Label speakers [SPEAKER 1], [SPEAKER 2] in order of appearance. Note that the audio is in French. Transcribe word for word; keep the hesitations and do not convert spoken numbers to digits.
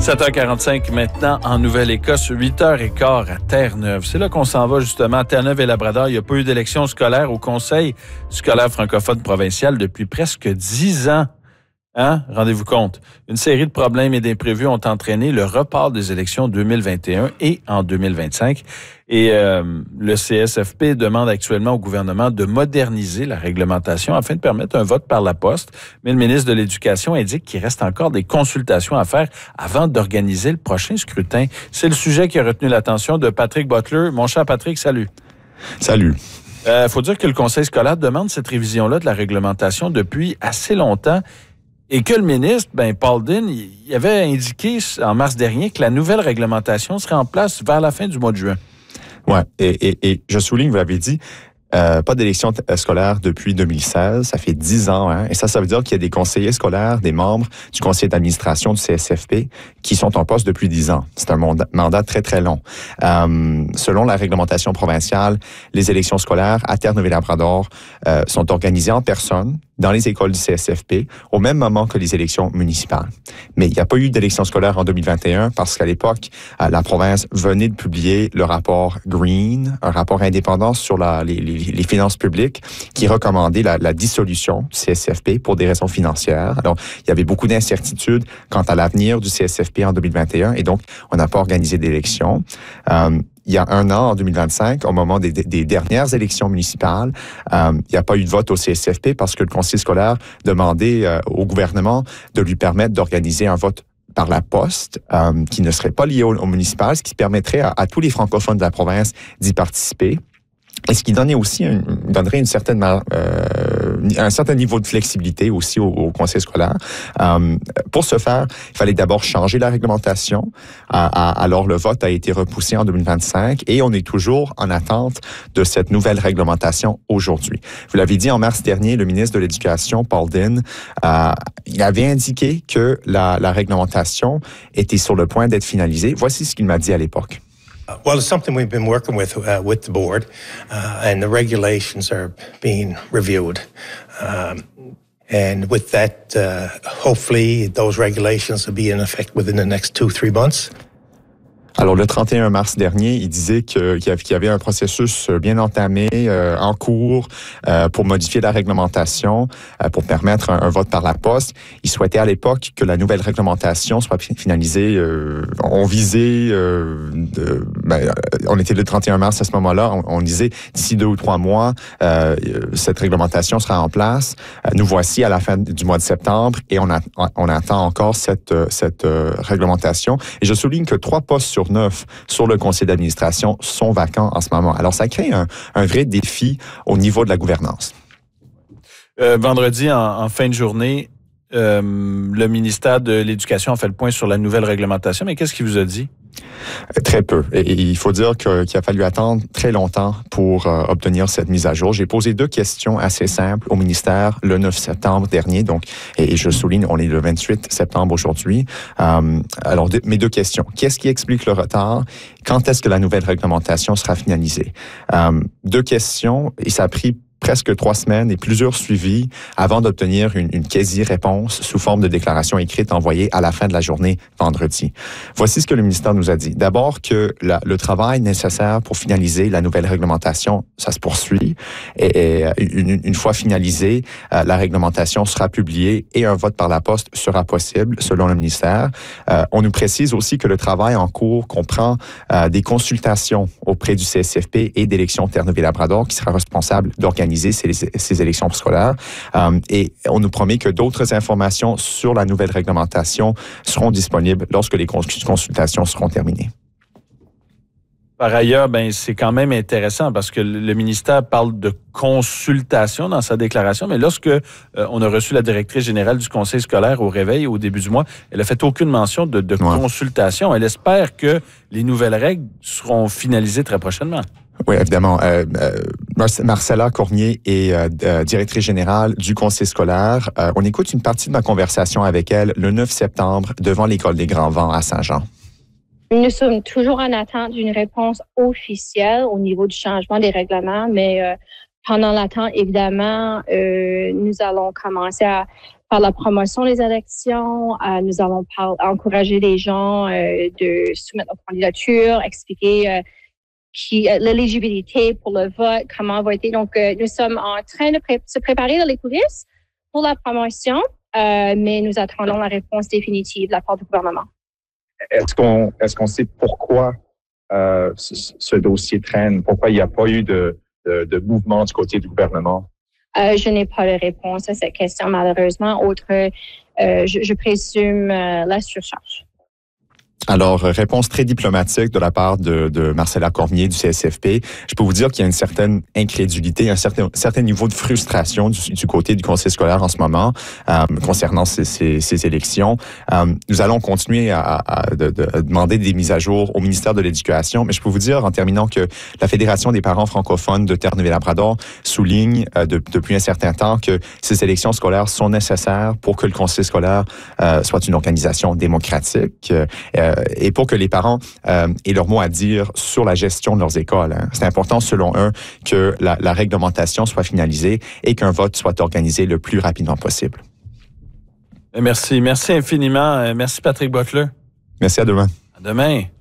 [SPEAKER 1] sept heures quarante-cinq maintenant en Nouvelle-Écosse, huit heures quinze à Terre-Neuve. C'est là qu'on s'en va justement à Terre-Neuve et Labrador. Il n'y a pas eu d'élection scolaire au Conseil scolaire francophone provincial depuis presque dix ans. Hein? Rendez-vous compte. Une série de problèmes et d'imprévus ont entraîné le report des élections deux mille vingt et un et en deux mille vingt-cinq. Et euh, le C S F P demande actuellement au gouvernement de moderniser la réglementation afin de permettre un vote par la poste. Mais le ministre de l'Éducation indique qu'il reste encore des consultations à faire avant d'organiser le prochain scrutin. C'est le sujet qui a retenu l'attention de Patrick Butler. Mon cher Patrick, salut.
[SPEAKER 2] Salut.
[SPEAKER 1] Il euh, faut dire que le Conseil scolaire demande cette révision-là de la réglementation depuis assez longtemps. Et que le ministre, ben Paul Dean, il avait indiqué en mars dernier que la nouvelle réglementation serait en place vers la fin du mois de juin.
[SPEAKER 2] Oui, et, et, et je souligne, vous l'avez dit, euh, pas d'élection t- scolaire depuis deux mille seize, ça fait dix ans, hein, et ça, ça veut dire qu'il y a des conseillers scolaires, des membres du conseil d'administration du C S F P qui sont en poste depuis dix ans. C'est un mandat, mandat très, très long. Euh, selon la réglementation provinciale, les élections scolaires à Terre-Neuve et Labrador euh, sont organisées en personne dans les écoles du C S F P au même moment que les élections municipales. Mais il n'y a pas eu d'élection scolaire en deux mille vingt et un parce qu'à l'époque, euh, la province venait de publier le rapport Green, un rapport indépendant sur la, les, les, les finances publiques qui recommandait la, la dissolution du C S F P pour des raisons financières. Alors, il y avait beaucoup d'incertitudes quant à l'avenir du C S F P en deux mille vingt et un et donc, on n'a pas organisé d'élection. Euh, Il y a un an, en deux mille vingt-cinq, au moment des, des dernières élections municipales, euh, il n'y a pas eu de vote au C S F P parce que le conseil scolaire demandait euh, au gouvernement de lui permettre d'organiser un vote par la poste euh, qui ne serait pas lié au, au municipal, ce qui permettrait à, à tous les francophones de la province d'y participer. Et ce qui donnait aussi un, donnerait une certaine, euh, un certain niveau de flexibilité aussi au, au conseil scolaire. Euh, pour ce faire, il fallait d'abord changer la réglementation. Euh, alors, le vote a été repoussé en deux mille vingt-cinq et on est toujours en attente de cette nouvelle réglementation aujourd'hui. Vous l'avez dit en mars dernier, le ministre de l'Éducation, Paul Dean, euh, il avait indiqué que la, la réglementation était sur le point d'être finalisée. Voici ce qu'il m'a dit à l'époque.
[SPEAKER 3] Well, it's something we've been working with uh, with the board, uh, and the regulations are being reviewed. Um, and with that, uh, hopefully, those regulations will be in effect within the next two, three months.
[SPEAKER 2] Alors, le trente et un mars dernier, il disait que, qu'il y avait un processus bien entamé, euh, en cours, euh, pour modifier la réglementation, euh, pour permettre un, un vote par la poste. Il souhaitait à l'époque que la nouvelle réglementation soit finalisée. Euh, on visait, euh, de, ben, on était le trente et un mars à ce moment-là, on, on disait d'ici deux ou trois mois, euh, cette réglementation sera en place. Euh, nous voici à la fin du mois de septembre et on, a, on attend encore cette, cette euh, réglementation. Et je souligne que trois postes sur neuf sur le conseil d'administration sont vacants en ce moment. Alors, ça crée un, un vrai défi au niveau de la gouvernance.
[SPEAKER 1] Euh, vendredi, en, en fin de journée, euh, le ministère de l'Éducation a fait le point sur la nouvelle réglementation, mais qu'est-ce qu'il vous a dit?
[SPEAKER 2] Très peu. Et il faut dire que, qu'il a fallu attendre très longtemps pour euh, obtenir cette mise à jour. J'ai posé deux questions assez simples au ministère le neuf septembre dernier. Donc, et, et je souligne, on est le vingt-huit septembre aujourd'hui. Euh, alors, de, mes deux questions. Qu'est-ce qui explique le retard? Quand est-ce que la nouvelle réglementation sera finalisée? Euh, deux questions, et ça a pris presque trois semaines et plusieurs suivis avant d'obtenir une, une quasi-réponse sous forme de déclaration écrite envoyée à la fin de la journée vendredi. Voici ce que le ministère nous a dit. D'abord que la, le travail nécessaire pour finaliser la nouvelle réglementation, ça se poursuit. Et, et une, une fois finalisée, euh, la réglementation sera publiée et un vote par la poste sera possible, selon le ministère. Euh, on nous précise aussi que le travail en cours comprend euh, des consultations auprès du C S F P et d'Élections Terre-Neuve et Labrador qui sera responsable d'organiser Ces, ces élections scolaires. Euh, et on nous promet que d'autres informations sur la nouvelle réglementation seront disponibles lorsque les consultations seront terminées.
[SPEAKER 1] Par ailleurs, ben c'est quand même intéressant parce que le ministère parle de consultation dans sa déclaration, mais lorsque euh, on a reçu la directrice générale du conseil scolaire au réveil au début du mois, elle a fait aucune mention de, de ouais. consultation. Elle espère que les nouvelles règles seront finalisées très prochainement.
[SPEAKER 2] Oui, évidemment. Euh, euh, Marcella Cormier est euh, directrice générale du conseil scolaire. Euh, on écoute une partie de ma conversation avec elle le neuf septembre devant l'école des Grands Vents à Saint-Jean.
[SPEAKER 4] Nous sommes toujours en attente d'une réponse officielle au niveau du changement des règlements, mais euh, pendant l'attente, évidemment, euh, nous allons commencer à faire la promotion des élections. Euh, nous avons par- encouragé les gens euh, de soumettre leur candidature, expliquer euh, qui, euh, l'éligibilité pour le vote, comment voter. Donc, euh, nous sommes en train de pré- se préparer dans les coulisses pour la promotion, euh, mais nous attendons la réponse définitive de la part du gouvernement.
[SPEAKER 5] Est-ce qu'on, est-ce qu'on sait pourquoi euh, ce, ce dossier traîne? Pourquoi il n'y a pas eu de, de, de mouvement du côté du gouvernement?
[SPEAKER 4] Euh, je n'ai pas de réponse à cette question, malheureusement. Autre, euh, je, je présume euh, la surcharge.
[SPEAKER 2] Alors, réponse très diplomatique de la part de, de Marcella Cormier du C S F P. Je peux vous dire qu'il y a une certaine incrédulité, un certain, certain niveau de frustration du, du côté du conseil scolaire en ce moment euh, concernant ces, ces, ces élections. Euh, nous allons continuer à, à, de, de, à demander des mises à jour au ministère de l'Éducation, mais je peux vous dire en terminant que la Fédération des parents francophones de Terre-Neuve-et-Labrador souligne euh, de, depuis un certain temps que ces élections scolaires sont nécessaires pour que le conseil scolaire euh, soit une organisation démocratique. Euh, et pour que les parents euh, aient leur mot à dire sur la gestion de leurs écoles. Hein. C'est important, selon eux, que la, la réglementation soit finalisée et qu'un vote soit organisé le plus rapidement possible.
[SPEAKER 1] Merci. Merci infiniment. Merci, Patrick Boitler.
[SPEAKER 2] Merci, à demain.
[SPEAKER 1] À demain.